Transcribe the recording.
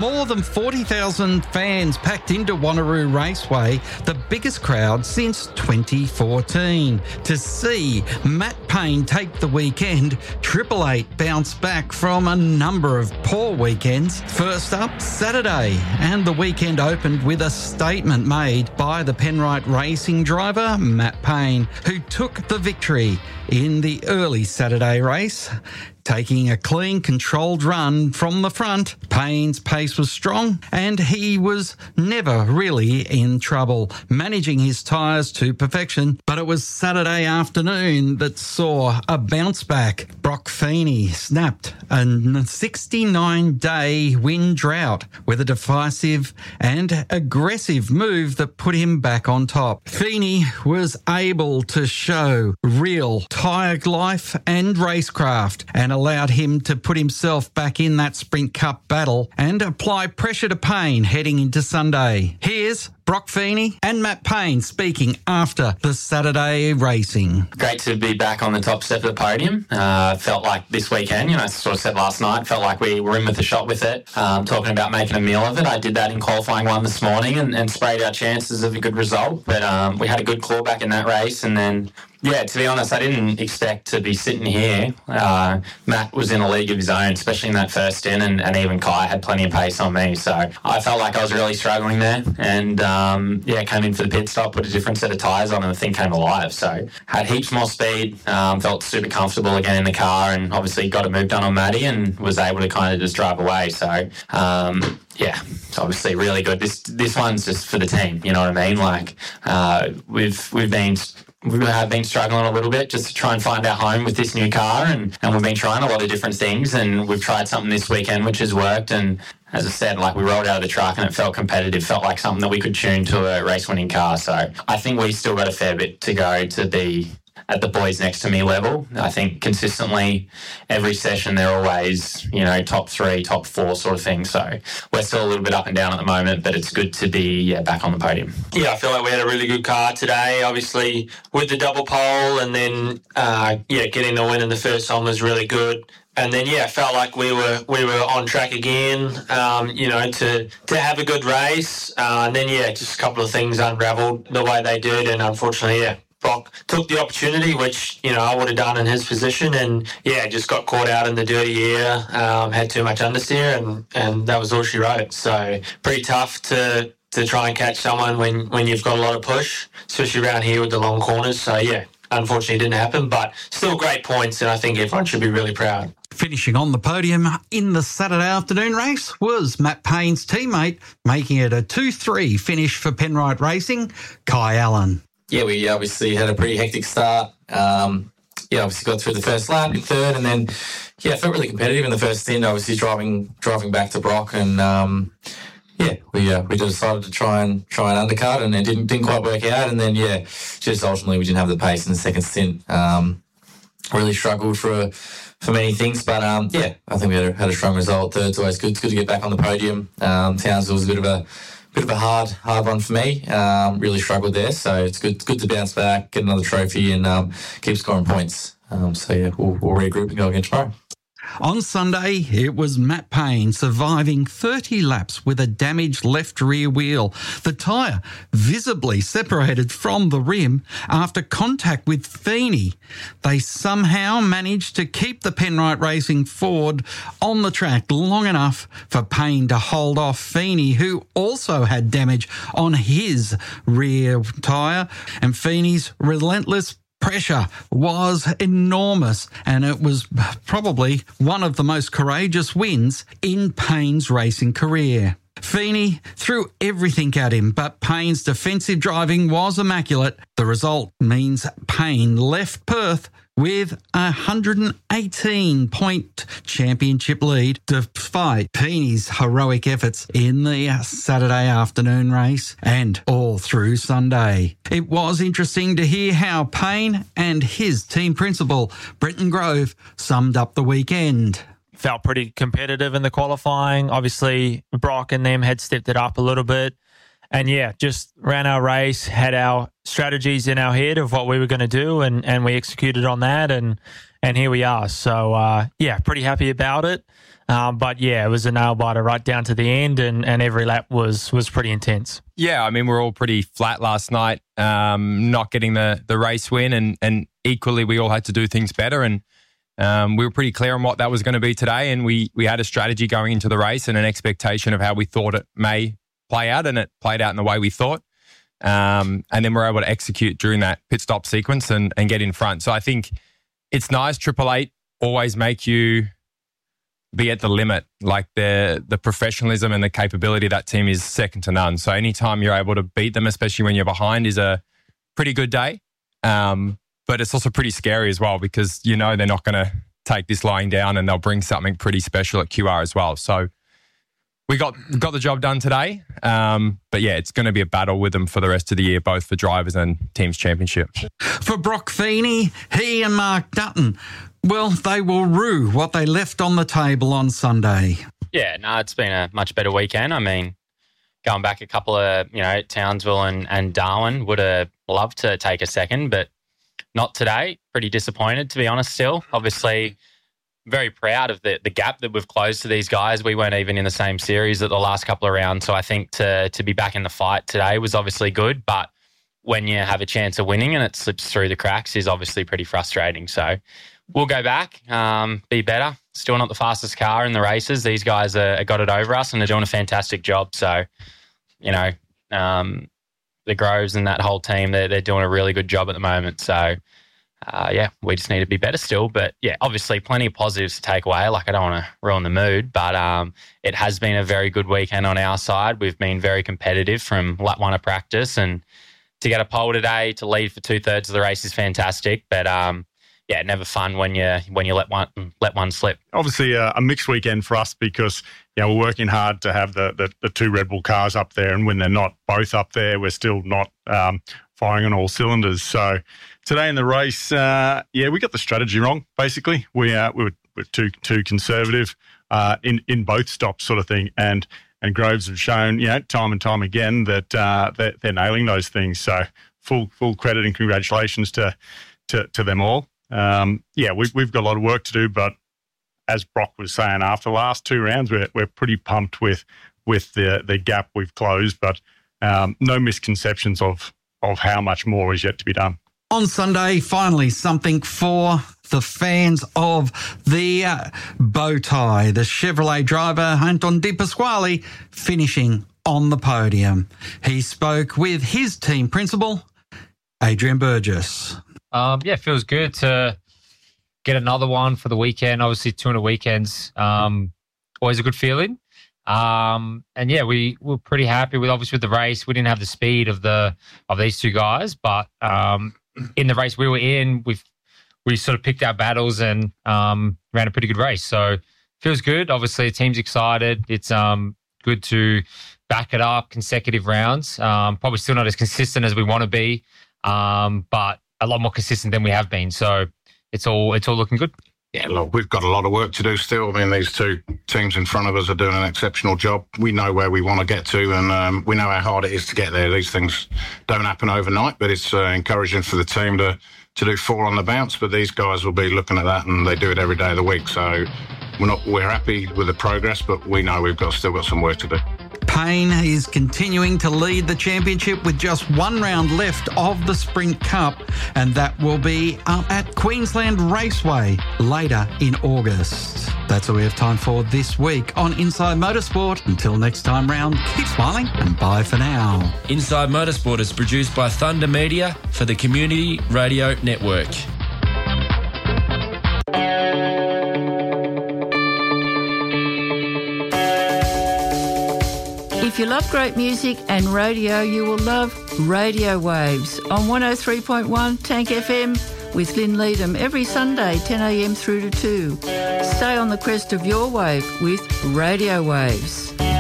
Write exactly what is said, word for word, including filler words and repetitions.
More than forty thousand fans packed into Wanneroo Raceway, the biggest crowd since twenty fourteen. To see Matt Payne take the weekend, Triple Eight bounced back from a number of poor weekends. First up, Saturday, and the weekend opened with a statement made by the Penrite Racing driver, Matt Payne, who took the victory in the early Saturday race. Taking a clean, controlled run from the front, Payne's pace was strong and he was never really in trouble, managing his tyres to perfection. But it was Saturday afternoon that saw a bounce back. Brock Feeney snapped a sixty-nine day win drought with a decisive and aggressive move that put him back on top. Feeney was able to show real tyre life and racecraft and allowed him to put himself back in that Sprint Cup battle and apply pressure to Payne heading into Sunday. Here's Brock Feeney and Matt Payne speaking after the Saturday racing. Great to be back on the top step of the podium. Uh, felt like this weekend, you know, I sort of said last night, felt like we were in with the shot with it, um, talking about making a meal of it. I did that in qualifying one this morning and, and sprayed our chances of a good result. But um, we had a good clawback in that race, and then yeah, to be honest, I didn't expect to be sitting here. Uh, Matt was in a league of his own, especially in that first stint, and, and even Kai had plenty of pace on me. So I felt like I was really struggling there. And um, yeah, came in for the pit stop, put a different set of tyres on, and the thing came alive. So had heaps more speed, um, felt super comfortable again in the car, and obviously got a move done on Matty and was able to kind of just drive away. So um, yeah, it's obviously really good. This this one's just for the team, you know what I mean? Like uh, we've we've been. We have been struggling a little bit just to try and find our home with this new car, and, and we've been trying a lot of different things, and we've tried something this weekend which has worked, and as I said, like we rolled out of the truck and it felt competitive, felt like something that we could tune to a race-winning car. So I think we still got a fair bit to go to be at the boys next to me level. I think consistently every session they're always, you know, top three, top four sort of thing. So we're still a little bit up and down at the moment, but it's good to be yeah, back on the podium. Yeah, I feel like we had a really good car today, obviously with the double pole, and then uh, yeah, getting the win in the first time was really good. And then, yeah, felt like we were we were on track again, um, you know, to, to have a good race. Uh, and then, yeah, just a couple of things unravelled the way they did. And unfortunately, yeah, Brock took the opportunity, which, you know, I would have done in his position. And, yeah, just got caught out in the dirty air, um, had too much understeer, and, and that was all she wrote. So pretty tough to to try and catch someone when, when you've got a lot of push, especially around here with the long corners. So, yeah, unfortunately it didn't happen, but still great points, and I think everyone should be really proud. Finishing on the podium in the Saturday afternoon race was Matt Payne's teammate, making it a two three finish for Penrite Racing, Kai Allen. Yeah, we obviously had a pretty hectic start. Um, yeah, obviously got through the first lap in third, and then, yeah, felt really competitive in the first stint, obviously driving driving back to Brock, and um, yeah, we uh, we decided to try and try and undercut, and it didn't didn't quite work out, and then, yeah, just ultimately we didn't have the pace in the second stint. Um, really struggled for for many things, but um, yeah, I think we had a, had a strong result. Third's always good. It's good to get back on the podium. Um, Townsville was a bit of a bit of a hard hard one for me. Um, really struggled there, so it's good good to bounce back, get another trophy, and um, keep scoring points. Um, so yeah, we'll, we'll regroup and go again tomorrow. On Sunday, it was Matt Payne surviving thirty laps with a damaged left rear wheel. The tyre visibly separated from the rim after contact with Feeney. They somehow managed to keep the Penrite Racing Ford on the track long enough for Payne to hold off Feeney, who also had damage on his rear tyre, and Feeney's relentless pressure was enormous, and it was probably one of the most courageous wins in Payne's racing career. Feeney threw everything at him, but Payne's defensive driving was immaculate. The result means Payne left Perth with a one hundred eighteen point championship lead despite Peeney's heroic efforts in the Saturday afternoon race and all through Sunday. It was interesting to hear how Payne and his team principal, Brenton Grove, summed up the weekend. Felt pretty competitive in the qualifying. Obviously, Brock and them had stepped it up a little bit. And yeah, just ran our race, had our strategies in our head of what we were going to do, and, and we executed on that, and and here we are. So uh, yeah, pretty happy about it. Um, but yeah, it was a nail biter right down to the end, and, and every lap was was pretty intense. Yeah, I mean, we're all pretty flat last night, um, not getting the the race win, and and equally we all had to do things better, and um, we were pretty clear on what that was going to be today, and we we had a strategy going into the race and an expectation of how we thought it may play out, and it played out in the way we thought. Um, and then we're able to execute during that pit stop sequence and, and get in front. So I think it's nice. Triple Eight always make you be at the limit. Like the the professionalism and the capability of that team is second to none. So anytime you're able to beat them, especially when you're behind, is a pretty good day. Um, but it's also pretty scary as well, because you know they're not going to take this lying down, and they'll bring something pretty special at Q R as well. So we got got the job done today. Um, but yeah, it's going to be a battle with them for the rest of the year, both for drivers and teams championship. For Brock Feeney, he and Mark Dutton, well, they will rue what they left on the table on Sunday. Yeah, no, it's been a much better weekend. I mean, going back a couple of, you know, Townsville and, and Darwin would have loved to take a second, but not today. Pretty disappointed, to be honest, still. Obviously, very proud of the, the gap that we've closed to these guys. We weren't even in the same series at the last couple of rounds, so I think to to be back in the fight today was obviously good, but when you have a chance of winning and it slips through the cracks is obviously pretty frustrating. So we'll go back, um, be better. Still not the fastest car in the races. These guys are, are got it over us and they're doing a fantastic job. So, you know, um, the Groves and that whole team, they're, they're doing a really good job at the moment. So, Uh, yeah, we just need to be better still. But yeah, obviously plenty of positives to take away. Like, I don't want to ruin the mood, but um, it has been a very good weekend on our side. We've been very competitive from lap one of practice, and to get a pole today, to lead for two thirds of the race is fantastic. But um, yeah, never fun when you when you let one let one slip. Obviously, uh, a mixed weekend for us because you know we're working hard to have the, the the two Red Bull cars up there, and when they're not both up there, we're still not um, firing on all cylinders. So today in the race, uh, yeah, we got the strategy wrong. Basically, we uh, we were, we were too too conservative uh, in in both stops, sort of thing. And and Groves have shown, you know, time and time again that uh, they're, they're nailing those things. So full full credit and congratulations to to, to them all. Um, yeah, we, we've got a lot of work to do, but as Brock was saying, after the last two rounds, we're we're pretty pumped with with the the gap we've closed. But um, no misconceptions of of how much more is yet to be done. On Sunday, finally, something for the fans of the uh, bow tie. The Chevrolet driver, Anton De Pasquale, finishing on the podium. He spoke with his team principal, Adrian Burgess. Um, yeah, it feels good to get another one for the weekend. Obviously, two on the weekends, um, always a good feeling. Um, and yeah, we were pretty happy with obviously with the race. We didn't have the speed of the of these two guys, but um, in the race we were in, we've we sort of picked our battles and um, ran a pretty good race. So feels good. Obviously, the team's excited. It's um, good to back it up consecutive rounds. Um, probably still not as consistent as we want to be, um, but a lot more consistent than we have been. So it's all it's all looking good. Yeah, look, we've got a lot of work to do still. I mean, these two teams in front of us are doing an exceptional job. We know where we want to get to, and um, we know how hard it is to get there. These things don't happen overnight, but it's uh, encouraging for the team to, to do four on the bounce. But these guys will be looking at that, and they do it every day of the week. So we're not we're happy with the progress, but we know we've got still got some work to do. Payne is continuing to lead the championship with just one round left of the Sprint Cup, and that will be up at Queensland Raceway later in August. That's all we have time for this week on Inside Motorsport. Until next time round, keep smiling and bye for now. Inside Motorsport is produced by Thunder Media for the Community Radio Network. If you love great music and radio, you will love Radio Waves on one oh three point one Tank F M with Lynn Leadham every Sunday, ten a.m. through to two. Stay on the crest of your wave with Radio Waves.